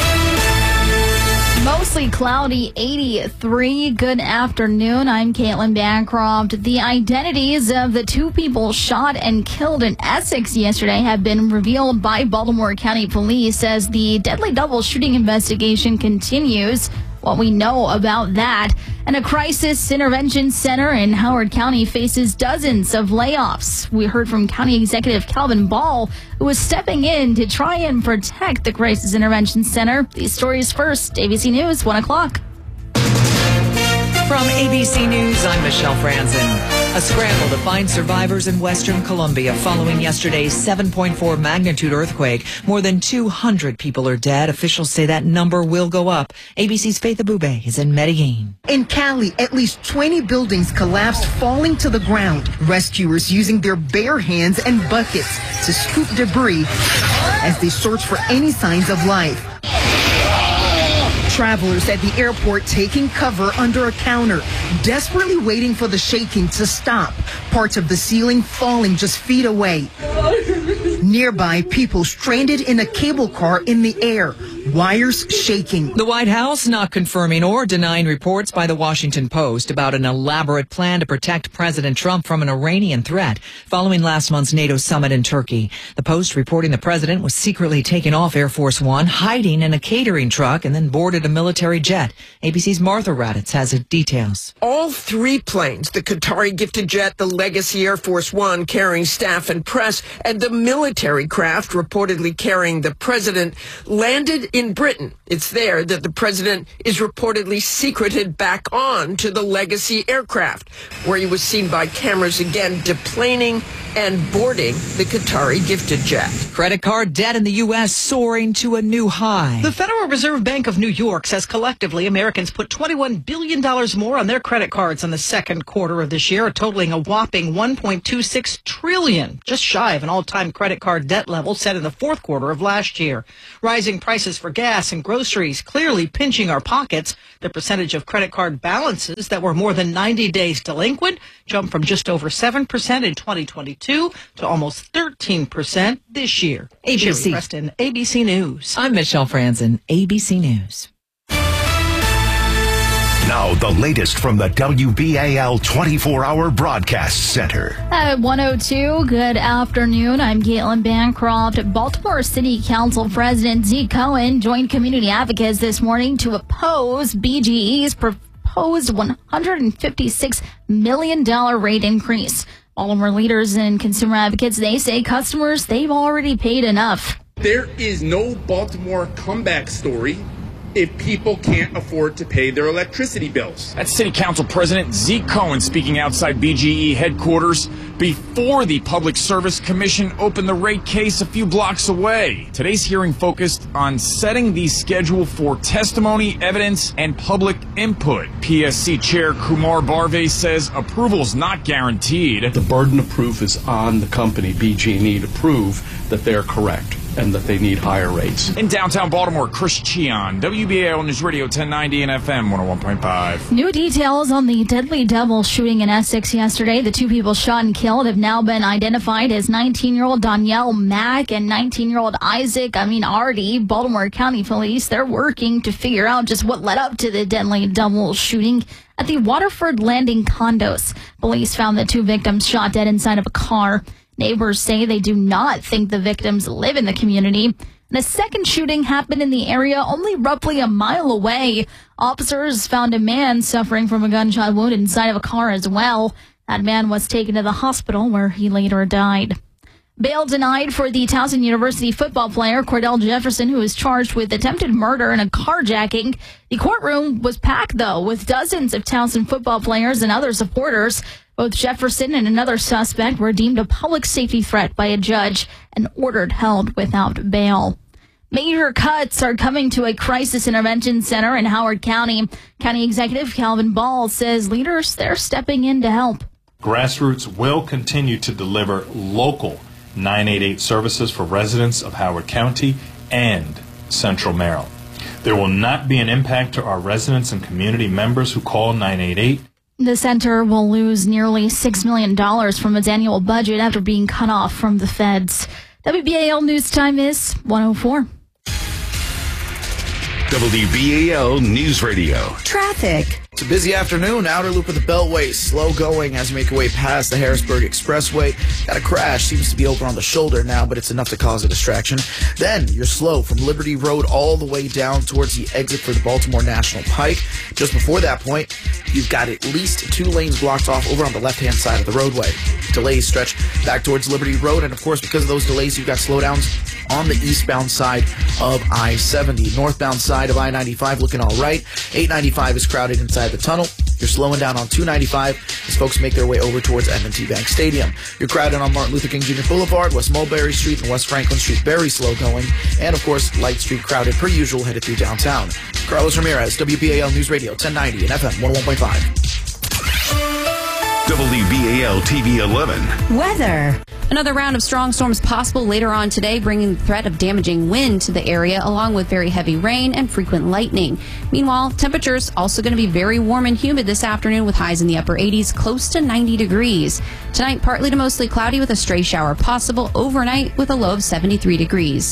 Mostly cloudy, eighty-three. Good afternoon. I'm Caitlin Bancroft. The identities of the two people shot and killed in Essex yesterday have been revealed by Baltimore County Police as the deadly double shooting investigation continues. What we know about that. And a crisis intervention center in Howard County faces dozens of layoffs. We heard from County Executive Calvin Ball, who was stepping in to try and protect the crisis intervention center. These stories first. A B C News, one o'clock. From A B C News, I'm Michelle Franzen. A scramble to find survivors in Western Colombia following yesterday's seven point four magnitude earthquake. More than two hundred people are dead. Officials say that number will go up. A B C's Faith Abube is in Medellin. In Cali, at least twenty buildings collapsed, falling to the ground. Rescuers using their bare hands and buckets to scoop debris as they search for any signs of life. Travelers at the airport taking cover under a counter, desperately waiting for the shaking to stop. Parts of the ceiling falling just feet away. Nearby, people stranded in a cable car in the air. wires shaking. The White House not confirming or denying reports by the Washington Post about an elaborate plan to protect President Trump from an Iranian threat following last month's NATO summit in Turkey. The Post reporting the president was secretly taken off Air Force One, hiding in a catering truck, and then boarded a military jet. A B C's Martha Raddatz has the details. All three planes, the Qatari gifted jet, the Legacy Air Force One carrying staff and press, and the military craft reportedly carrying the president, landed in Britain. It's there that the president is reportedly secreted back on to the Legacy aircraft, where he was seen by cameras again deplaning and boarding the Qatari gifted jet. Credit card debt in the U S soaring to a new high. The Federal Reserve Bank of New York says collectively Americans put twenty-one billion dollars more on their credit cards in the second quarter of this year, totaling a whopping one point two six trillion dollars, just shy of an all-time credit card debt level set in the fourth quarter of last year. Rising prices for gas and groceries clearly pinching our pockets. The percentage of credit card balances that were more than ninety days delinquent jumped from just over seven percent in twenty twenty-two to almost thirteen percent this year. A B C. Sherry Preston, A B C News. I'm Michelle Franzen, A B C News. Now, the latest from the W B A L twenty-four hour Broadcast Center. At one oh two, good afternoon. I'm Caitlin Bancroft. Baltimore City Council President Zeke Cohen joined community advocates this morning to oppose B G E's proposed one hundred fifty-six million dollars rate increase. Baltimore leaders and consumer advocates, they say customers, they've already paid enough. There is no Baltimore comeback story if people can't afford to pay their electricity bills. That's City Council President Zeke Cohen speaking outside B G E headquarters before the Public Service Commission opened the rate case a few blocks away. Today's hearing focused on setting the schedule for testimony, evidence, and public input. P S C Chair Kumar Barve says approval's not guaranteed. The burden of proof is on the company, B G E, to prove that they're correct and that they need higher rates. In downtown Baltimore, Chris Cheon, W B A L News Radio ten ninety and F M one oh one point five. New details on the deadly double shooting in Essex yesterday. The two people shot and killed have now been identified as nineteen-year-old Danielle Mack and nineteen-year-old Isaac Amin Ardi. Baltimore County Police, they're working to figure out just what led up to the deadly double shooting at the Waterford Landing condos. Police found the two victims shot dead inside of a car. Neighbors say they do not think the victims live in the community. And a second shooting happened in the area only roughly a mile away. Officers found a man suffering from a gunshot wound inside of a car as well. That man was taken to the hospital where he later died. Bail denied for the Towson University football player Cordell Jefferson, who is charged with attempted murder and a carjacking. The courtroom was packed, though, with dozens of Towson football players and other supporters. Both Jefferson and another suspect were deemed a public safety threat by a judge and ordered held without bail. Major cuts are coming to a crisis intervention center in Howard County. County Executive Calvin Ball says leaders, they're stepping in to help. Grassroots will continue to deliver local nine eight eight services for residents of Howard County and Central Maryland. There will not be an impact to our residents and community members who call nine eight eight. The center will lose nearly six million dollars from its annual budget after being cut off from the feds. W B A L News Time is one oh four. W B A L News Radio. Traffic. It's a busy afternoon. Outer loop of the Beltway, slow going as you make your way past the Harrisburg Expressway. Got a crash, seems to be over on the shoulder now, but it's enough to cause a distraction. Then you're slow from Liberty Road all the way down towards the exit for the Baltimore National Pike. Just before that point, you've got at least two lanes blocked off over on the left-hand side of the roadway. Delays stretch back towards Liberty Road, and of course, because of those delays, you've got slowdowns on the eastbound side of I seventy. Northbound side of I ninety-five looking all right. eight ninety-five is crowded inside the tunnel. You're slowing down on two ninety-five as folks make their way over towards M and T Bank Stadium. You're crowded on Martin Luther King Junior Boulevard, West Mulberry Street, and West Franklin Street, very slow going. And, of course, Light Street crowded per usual headed through downtown. Carlos Ramirez, W B A L News Radio, ten ninety and F M one oh one point five. W B A L T V eleven. Weather. Another round of strong storms possible later on today, bringing the threat of damaging wind to the area, along with very heavy rain and frequent lightning. Meanwhile, temperatures also going to be very warm and humid this afternoon with highs in the upper eighties, close to ninety degrees. Tonight, partly to mostly cloudy with a stray shower possible overnight with a low of seventy-three degrees.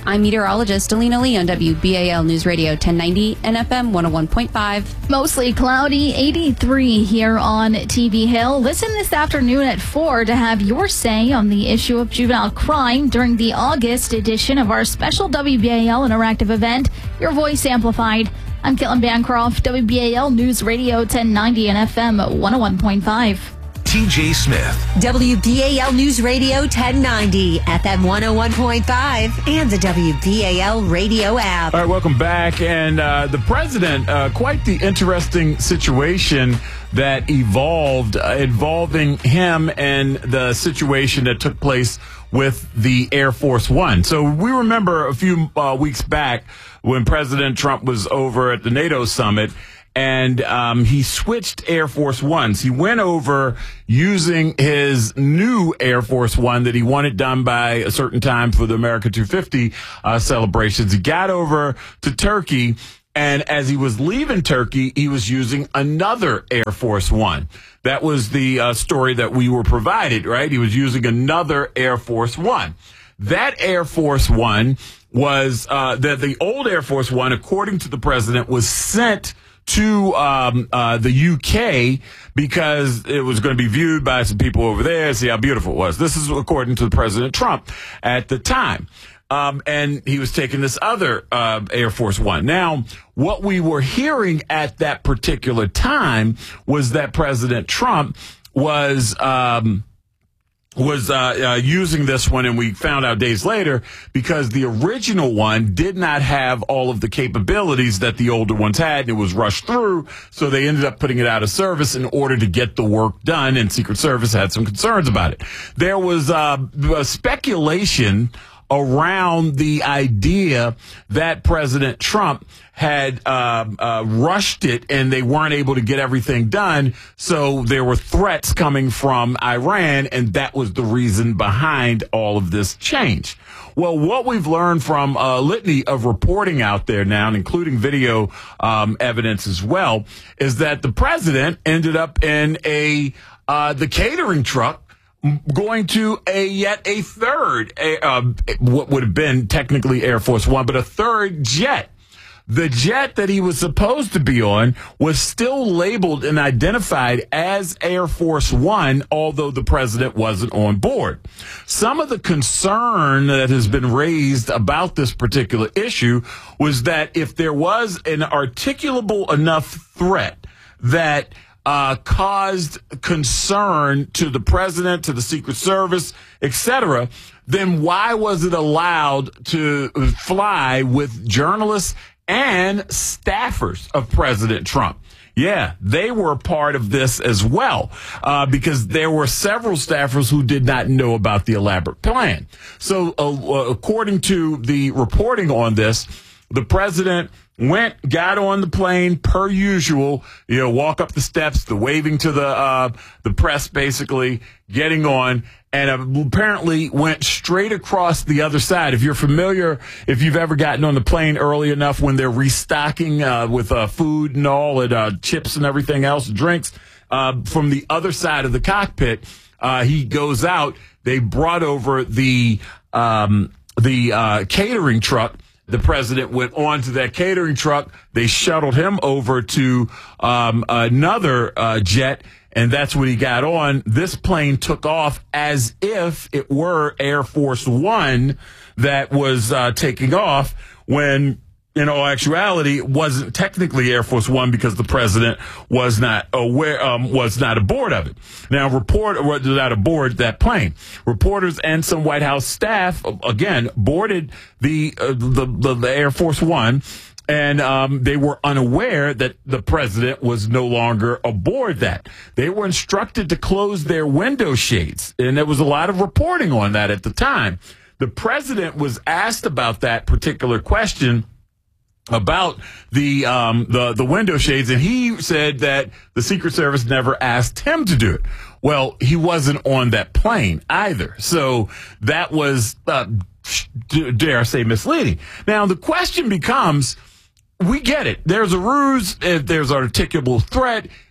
I'm meteorologist Alina Lee on W B A L News Radio ten ninety and F M one oh one point five. Mostly cloudy, eighty-three here on T V Hill. Listen this afternoon at four to have your say on the issue of juvenile crime during the August edition of our special W B A L interactive event, Your Voice Amplified. I'm Caitlin Bancroft, W B A L News Radio ten ninety and F M one oh one point five. T J Smith. W B A L News Radio ten ninety, F M one oh one point five, and the W B A L radio app. All right, welcome back. And uh, the president, uh, quite the interesting situation that evolved uh, involving him and the situation that took place with the Air Force One. So we remember a few uh, weeks back when President Trump was over at the NATO summit, and um, he switched Air Force Ones. He went over using his new Air Force One that he wanted done by a certain time for the America two fifty uh, celebrations. He got over to Turkey, and as he was leaving Turkey, he was using another Air Force One. That was the uh, story that we were provided, right? He was using another Air Force One. That Air Force One was, uh, the, the old Air Force One, according to the president, was sent to um, uh, the U K because it was going to be viewed by some people over there, see how beautiful it was. This is according to President Trump at the time. Um, and he was taking this other uh, Air Force One. Now, what we were hearing at that particular time was that President Trump was um, was uh, uh, using this one, and we found out days later, because the original one did not have all of the capabilities that the older ones had, and it was rushed through, so they ended up putting it out of service in order to get the work done, and Secret Service had some concerns about it. There was uh, a speculation around the idea that President Trump had uh, uh, rushed it and they weren't able to get everything done. So there were threats coming from Iran, and that was the reason behind all of this change. Well, what we've learned from a litany of reporting out there now, including video um, evidence as well, is that the president ended up in a uh, the catering truck going to a yet a third, a, uh, what would have been technically Air Force One, but a third jet. The jet that he was supposed to be on was still labeled and identified as Air Force One, although the president wasn't on board. Some of the concern that has been raised about this particular issue was that if there was an articulable enough threat that Uh, caused concern to the president, to the Secret Service, et cetera, then why was it allowed to fly with journalists and staffers of President Trump? Yeah, they were part of this as well, uh, because there were several staffers who did not know about the elaborate plan. So uh, according to the reporting on this, the president went, got on the plane per usual, you know, walk up the steps, the waving to the uh, the press, basically getting on, and apparently went straight across the other side. If you're familiar, if you've ever gotten on the plane early enough when they're restocking uh, with uh, food and all, and uh, chips and everything else, drinks, uh, from the other side of the cockpit, uh, he goes out. They brought over the um, the uh, catering truck. The president went on to that catering truck. They shuttled him over to um, another uh, jet, and that's when he got on. This plane took off as if it were Air Force One that was uh, taking off, when in all actuality, it wasn't technically Air Force One because the president was not aware, um, was not aboard of it. Now, report was not aboard that plane. Reporters and some White House staff, again, boarded the uh, the, the the Air Force One, and um, they were unaware that the president was no longer aboard that. They were instructed to close their window shades, and there was a lot of reporting on that at the time. The president was asked about that particular question, about the um the the window shades, and he said that the Secret Service never asked him to do it. Well, he wasn't on that plane either, so that was uh, dare I say misleading. Now the question becomes, we get it, there's a ruse, if there's an articulable threat,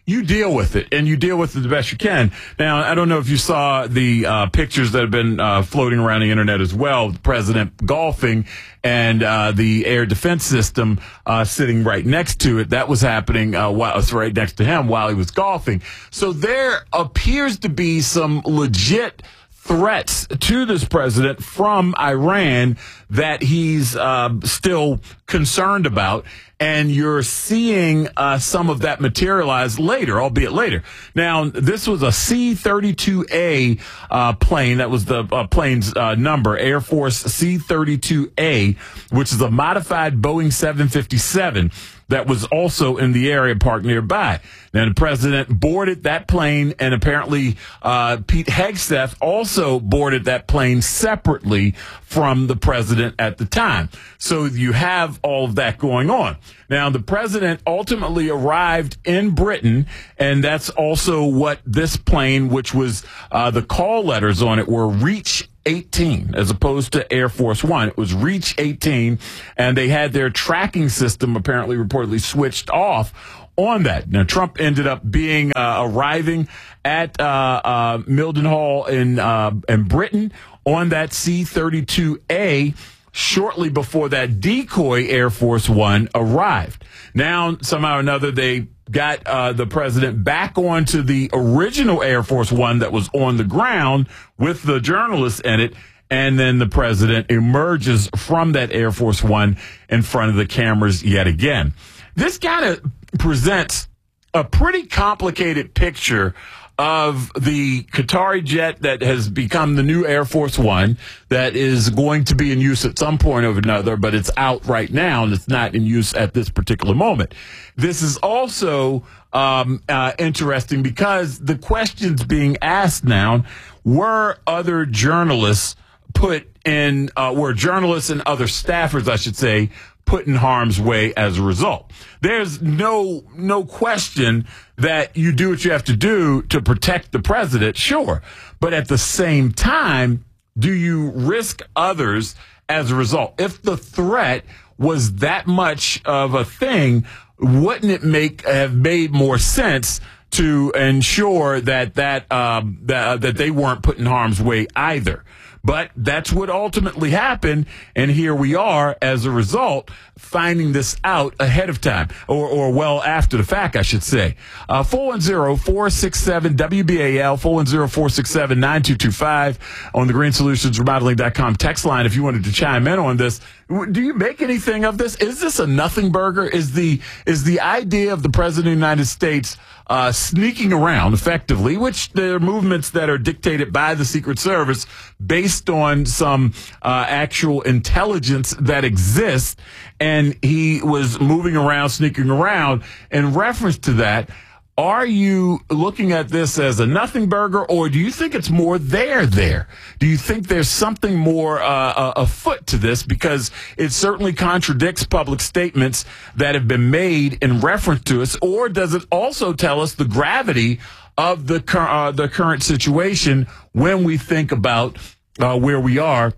you deal with it, and you deal with it the best you can. Now, I don't know if you saw the uh, pictures that have been uh, floating around the internet as well, the president golfing and uh, the air defense system uh, sitting right next to it. That was happening uh, while it's right next to him while he was golfing. So there appears to be some legit threats to this president from Iran that he's uh, still concerned about. And you're seeing uh, some of that materialize later, albeit later. Now, this was a C thirty-two A uh, plane. That was the uh, plane's uh, number, Air Force C thirty-two A, which is a modified Boeing seven fifty-seven that was also in the area parked nearby. Now, the president boarded that plane, and apparently uh, Pete Hegseth also boarded that plane separately from the president at the time. So you have all of that going on. Now, the president ultimately arrived in Britain, and that's also what this plane, which was uh, the call letters on it were Reach eighteen as opposed to Air Force One. It was Reach eighteen, and they had their tracking system apparently reportedly switched off on that. Now, Trump ended up being uh, arriving at uh, uh, Mildenhall in uh, in Britain on that C thirty-two A shortly before that decoy Air Force One arrived. Now, somehow or another, they got uh, the president back onto the original Air Force One that was on the ground with the journalists in it, and then the president emerges from that Air Force One in front of the cameras yet again. This kind of presents a pretty complicated picture of the Qatari jet that has become the new Air Force One that is going to be in use at some point or another, but it's out right now and it's not in use at this particular moment. This is also um, uh, interesting because the questions being asked now, were other journalists put in, uh, were journalists and other staffers, I should say, put in harm's way as a result. There's no no question that you do what you have to do to protect the president, sure. But at the same time, do you risk others as a result? If the threat was that much of a thing, wouldn't it make have made more sense to ensure that that um, that, that they weren't put in harm's way either? But that's what ultimately happened, and here we are, as a result, finding this out ahead of time, or, or well after the fact, I should say. Uh, four one zero, four six seven, W B A L, four one zero, four six seven, nine two two five on the Green Solutions Remodeling dot com text line if you wanted to chime in on this. Do you make anything of this? Is this a nothing burger? Is the is the idea of the President of the United States uh, sneaking around effectively, which there are movements that are dictated by the Secret Service based on some uh, actual intelligence that exists, and he was moving around, sneaking around. In reference to that, are you looking at this as a nothing burger, or do you think it's more there there? Do you think there's something more uh, afoot to this? Because it certainly contradicts public statements that have been made in reference to us, or does it also tell us the gravity of the, uh, the current situation when we think about uh, where we are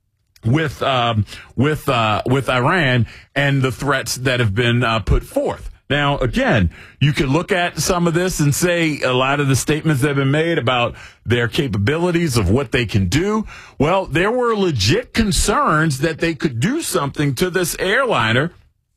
with um, with uh, with Iran and the threats that have been uh, put forth? Now, again, you could look at some of this and say a lot of the statements that have been made about their capabilities of what they can do. Well, there were legit concerns that they could do something to this airliner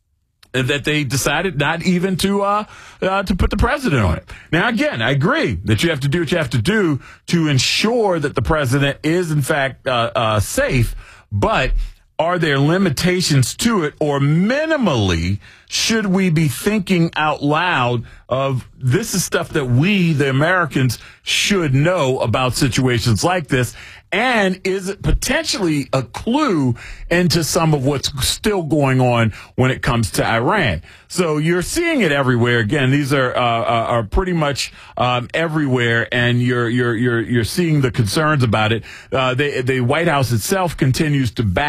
that they decided not even to uh, uh, to put the president on it. Now, again, I agree that you have to do what you have to do to ensure that the president is, in fact, uh, uh, safe, but are there limitations to it, or minimally should we be thinking out loud of this is stuff that we, the Americans, should know about situations like this? And is it potentially a clue into some of what's still going on when it comes to Iran? So you're seeing it everywhere. Again, these are uh, are pretty much um, everywhere, and you're you're you're you're seeing the concerns about it. Uh, they, the White House itself continues to back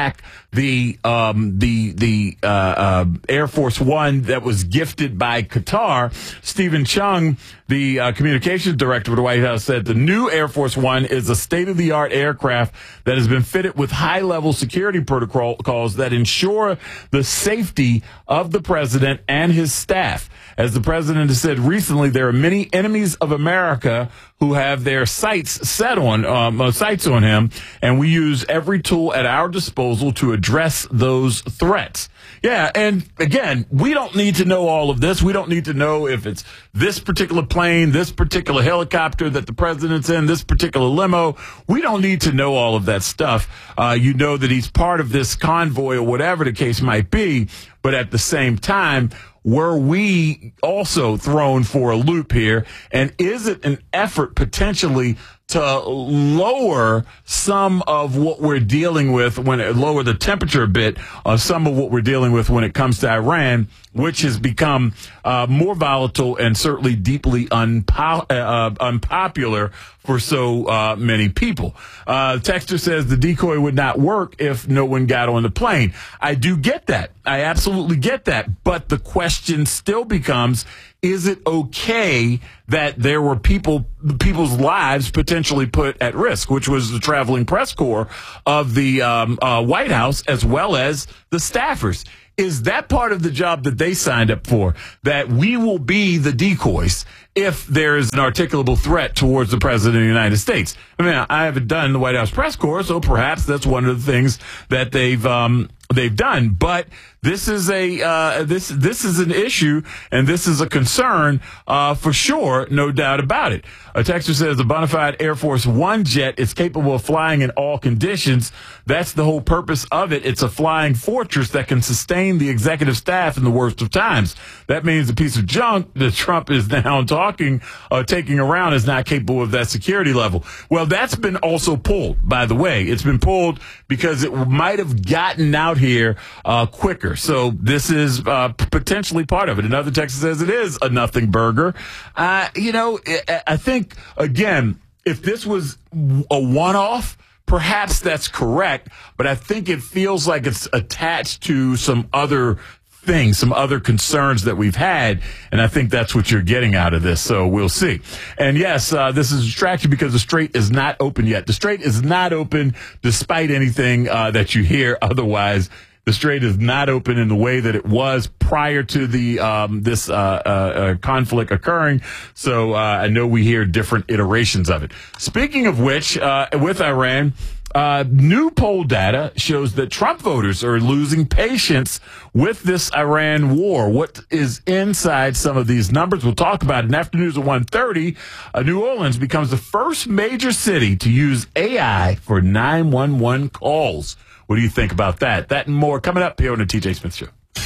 the um, the the uh, uh, Air Force One that was gifted by Qatar. Stephen Chung, the uh, communications director of the White House, said the new Air Force One is a state-of-the-art aircraft that has been fitted with high-level security protocols that ensure the safety of the president and his staff. As the president has said recently, there are many enemies of America who have their sights set on um, uh, sights on him, and we use every tool at our disposal to address those threats. Yeah, and again, we don't need to know all of this. We don't need to know if it's this particular plane, this particular helicopter that the president's in, this particular limo. We don't need to know all of that stuff. Uh, you know that he's part of this convoy or whatever the case might be, but at the same time, were we also thrown for a loop here? And is it an effort potentially to lower some of what we're dealing with, when it lower the temperature a bit on some of what we're dealing with when it comes to Iran, which has become uh, more volatile and certainly deeply unpo- uh, unpopular for so uh, many people. Uh, Texter says the decoy would not work if no one got on the plane. I do get that. I absolutely get that. But the question still becomes, is it okay that there were people, people's lives potentially put at risk, which was the traveling press corps of the um, uh, White House as well as the staffers? Is that part of the job that they signed up for, that we will be the decoys if there is an articulable threat towards the president of the United States? I mean, I haven't done the White House press corps, so perhaps that's one of the things that they've um, they've done. But this is a uh, this this is an issue, and this is a concern uh, for sure, no doubt about it. A texter says the bona fide Air Force One jet is capable of flying in all conditions. That's the whole purpose of it. It's a flying fortress that can sustain the executive staff in the worst of times. That means the piece of junk that Trump is now talking, uh, taking around is not capable of that security level. Well, that's been also pulled, by the way. It's been pulled because it might have gotten out here uh, quicker. So this is uh, potentially part of it. Another texter says it is a nothing burger. Uh, you know, I think, again, if this was a one-off, perhaps that's correct, but I think it feels like it's attached to some other things, some other concerns that we've had, and I think that's what you're getting out of this, so we'll see. And yes, uh, this is a distraction because the Strait is not open yet. The Strait is not open despite anything uh, that you hear otherwise. The Strait is not open in the way that it was prior to the um, this uh, uh, uh, conflict occurring. So uh, I know we hear different iterations of it. Speaking of which, uh, with Iran, uh, new poll data shows that Trump voters are losing patience with this Iran war. What is inside some of these numbers? We'll talk about it. In after news at one thirty, uh, New Orleans becomes the first major city to use A I for nine one one calls. What do you think about that? That and more coming up here on the T J Smith Show.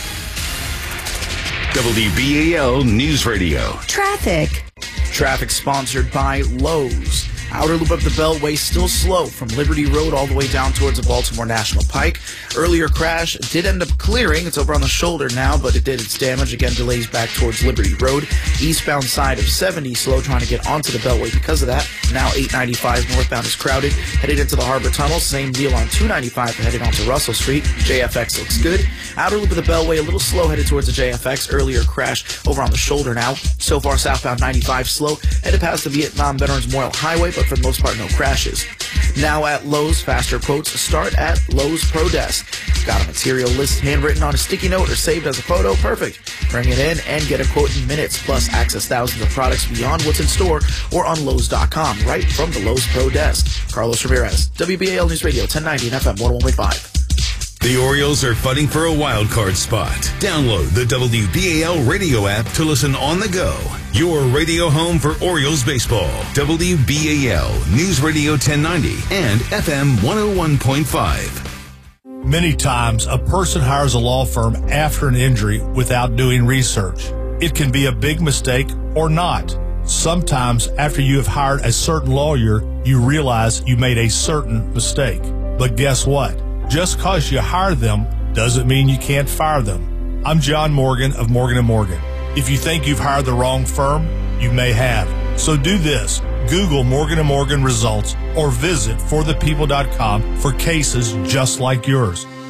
W B A L News Radio. Traffic. Traffic sponsored by Lowe's. Outer loop of the Beltway still slow from Liberty Road all the way down towards the Baltimore National Pike. Earlier crash did end up clearing. It's over on the shoulder now, but it did its damage. Again, delays back towards Liberty Road. Eastbound side of seventy slow trying to get onto the Beltway because of that. Now eight ninety-five northbound is crowded. Headed into the Harbor Tunnel. Same deal on two ninety-five headed onto Russell Street. J F X looks good. Outer loop of the Beltway a little slow headed towards the J F X. Earlier crash over on the shoulder now. So far southbound ninety-five slow. Headed past the Vietnam Veterans Memorial Highway, but for the most part, no crashes. Now at Lowe's, faster quotes start at Lowe's Pro Desk. Got a material list handwritten on a sticky note or saved as a photo? Perfect. Bring it in and get a quote in minutes, plus access thousands of products beyond what's in store or on Lowe's dot com, right from the Lowe's Pro Desk. Carlos Ramirez, W B A L News Radio, ten ninety and F M one oh one point five. The Orioles are fighting for a wild card spot. Download the W B A L radio app to listen on the go. Your radio home for Orioles baseball. W B A L News Radio ten ninety and F M one oh one point five. Many times, a person hires a law firm after an injury without doing research. It can be a big mistake or not. Sometimes, after you have hired a certain lawyer, you realize you made a certain mistake. But guess what? Just because you hire them doesn't mean you can't fire them. I'm John Morgan of Morgan and Morgan. If you think you've hired the wrong firm, you may have. So do this. Google Morgan and Morgan results or visit for the people dot com for cases just like yours.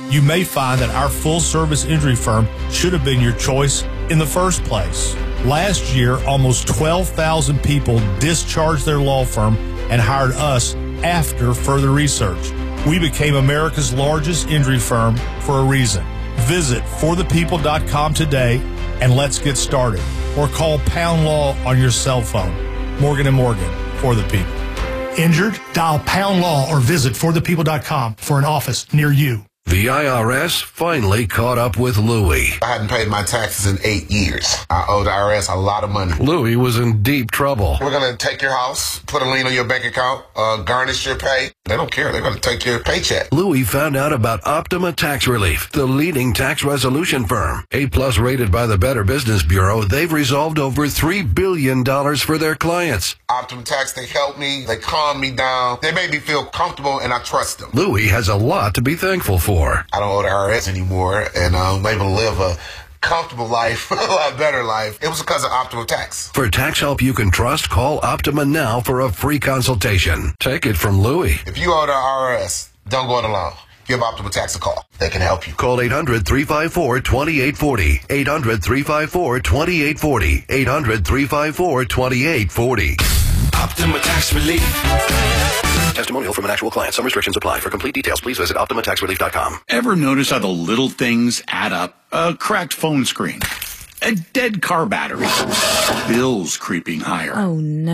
you may find that our full-service injury firm should have been your choice in the first place. Last year, almost twelve thousand people discharged their law firm and hired us after further research. We became America's largest injury firm for a reason. Visit for the people dot com today and let's get started. Or call Pound Law on your cell phone. Morgan and Morgan, for the people. Injured? Dial Pound Law or visit for the people dot com for an office near you. The I R S finally caught up with Louie. I hadn't paid my taxes in eight years. I owe the I R S a lot of money. Louie was in deep trouble. We're going to take your house, put a lien on your bank account, uh, garnish your pay. They don't care. They're going to take your paycheck. Louie found out about Optima Tax Relief, the leading tax resolution firm. A-plus rated by the Better Business Bureau, they've resolved over three billion dollars for their clients. Optima Tax, they help me. They calm me down. They make me feel comfortable, and I trust them. Louie has a lot to be thankful for. I don't owe the I R S anymore, and I'm able to live a comfortable life, a lot better life. It was because of Optima Tax. For tax help you can trust, call Optima now for a free consultation. Take it from Louie. If you owe the I R S, don't go it alone. Give Optima Tax a call. They can help you. Call eight hundred, three five four, two eight four zero. eight hundred, three five four, two eight four zero. eight hundred, three five four, two eight four zero. Optima Tax Relief. Testimonial from an actual client. Some restrictions apply. For complete details, please visit Optima Tax Relief dot com. Ever notice how the little things add up? A cracked phone screen, a dead car battery, bills creeping higher. Oh, no.